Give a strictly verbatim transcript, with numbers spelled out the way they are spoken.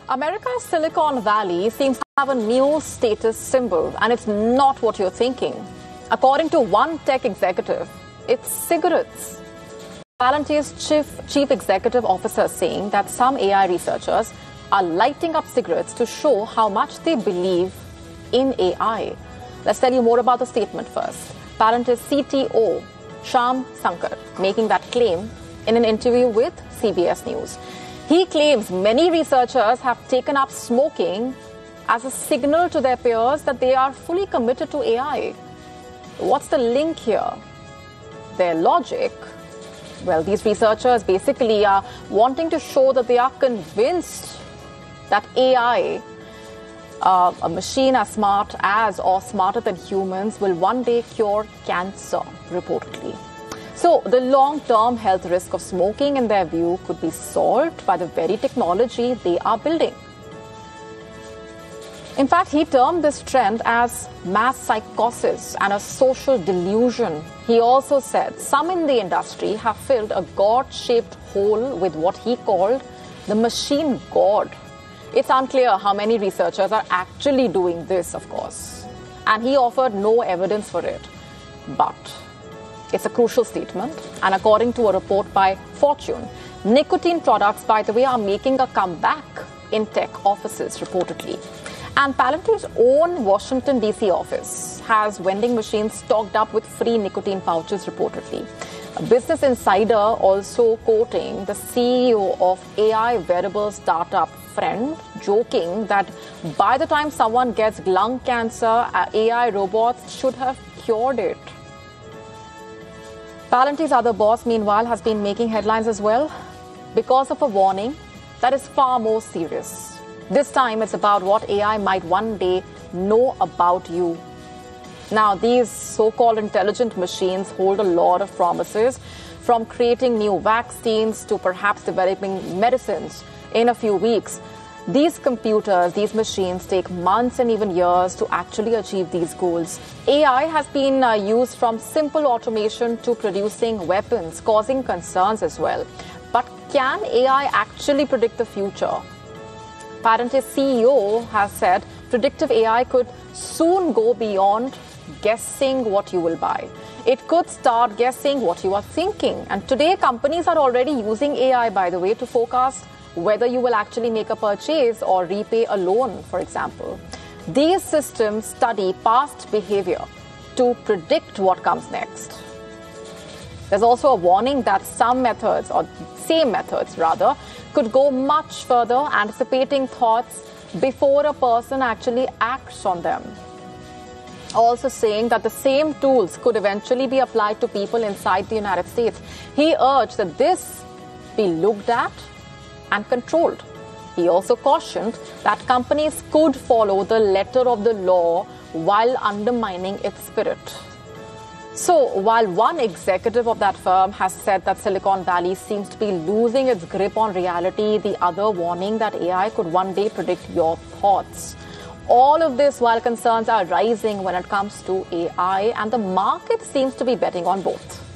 America's Silicon Valley seems to have a new status symbol, and it's not what you're thinking. According to one tech executive, it's cigarettes. Palantir's chief, chief executive officer saying that some A I researchers are lighting up cigarettes to show how much they believe in A I. Let's tell you more about the statement first. Palantir's C T O, Shyam Sankar, making that claim in an interview with C B S News. He claims many researchers have taken up smoking as a signal to their peers that they are fully committed to A I. What's the link here? Their logic? Well, these researchers basically are wanting to show that they are convinced that A I, uh, a machine as smart as or smarter than humans, will one day cure cancer, reportedly. So the long-term health risk of smoking, in their view, could be solved by the very technology they are building. In fact, he termed this trend as mass psychosis and a social delusion. He also said some in the industry have filled a God-shaped hole with what he called the machine god. It's unclear how many researchers are actually doing this, of course. And he offered no evidence for it. But it's a crucial statement, and according to a report by Fortune, nicotine products, by the way, are making a comeback in tech offices, reportedly. And Palantir's own Washington, D C office has vending machines stocked up with free nicotine pouches, reportedly. A Business Insider also quoting the C E O of A I wearable startup Friend, joking that by the time someone gets lung cancer, A I robots should have cured it. Palantir's other boss, meanwhile, has been making headlines as well because of a warning that is far more serious. This time, it's about what A I might one day know about you. Now, these so-called intelligent machines hold a lot of promises, from creating new vaccines to perhaps developing medicines in a few weeks. These computers, these machines take months and even years to actually achieve these goals. A I has been uh, used from simple automation to producing weapons, causing concerns as well. But can A I actually predict the future? Palantir's C E O has said predictive A I could soon go beyond guessing what you will buy. It could start guessing what you are thinking. And today, companies are already using A I, by the way, to forecast whether you will actually make a purchase or repay a loan, for example. These systems study past behavior to predict what comes next. There's also a warning that some methods, or same methods rather, could go much further, anticipating thoughts before a person actually acts on them. Also saying that the same tools could eventually be applied to people inside the United States. He urged that this be looked at and controlled. He also cautioned that companies could follow the letter of the law while undermining its spirit. So, while one executive of that firm has said that Silicon Valley seems to be losing its grip on reality, the other warning that A I could one day predict your thoughts. All of this while concerns are rising when it comes to A I, and the market seems to be betting on both.